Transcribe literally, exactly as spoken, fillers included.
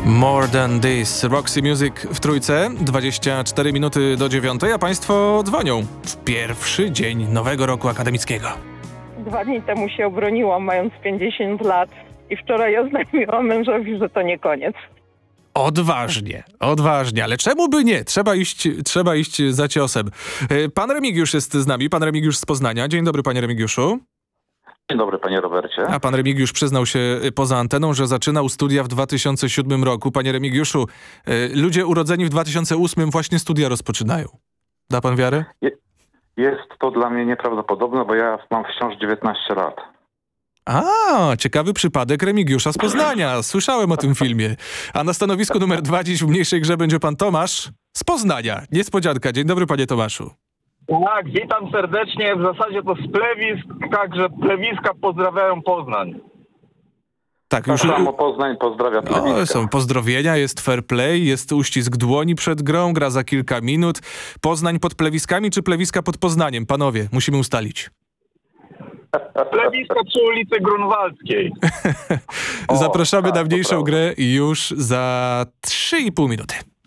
More Than This, Roxy Music w Trójce, dwadzieścia cztery minuty do dziewiątej, a państwo dzwonią w pierwszy dzień nowego roku akademickiego. Dwa dni temu się obroniłam, mając pięćdziesiąt lat i wczoraj oznajmiłam mężowi, że to nie koniec. Odważnie, odważnie, ale czemu by nie? Trzeba iść, trzeba iść za ciosem. Pan Remigiusz jest z nami, pan Remigiusz z Poznania. Dzień dobry, panie Remigiuszu. Dzień dobry, panie Robercie. A pan Remigiusz przyznał się poza anteną, że zaczynał studia w dwa tysiące siódmym roku. Panie Remigiuszu, ludzie urodzeni w dwa tysiące ósmym właśnie studia rozpoczynają. Da pan wiarę? Je, jest to dla mnie nieprawdopodobne, bo ja mam wciąż dziewiętnaście lat. A, ciekawy przypadek Remigiusza z Poznania. Słyszałem o tym filmie. A na stanowisku numer dwa dziś w mniejszej grze będzie pan Tomasz z Poznania. Niespodzianka. Dzień dobry, panie Tomaszu. Tak, witam serdecznie. W zasadzie to z plewisk, także plewiska pozdrawiają Poznań. Tak, Tak już samo Poznań pozdrawia plewiska. no, są pozdrowienia, jest fair play, jest uścisk dłoni przed grą, gra za kilka minut. Poznań pod plewiskami czy plewiska pod Poznaniem? Panowie, musimy ustalić. Plewiska przy ulicy Grunwaldzkiej. Zapraszamy tak, na to mniejszą prawda. grę już za trzy i pół minuty.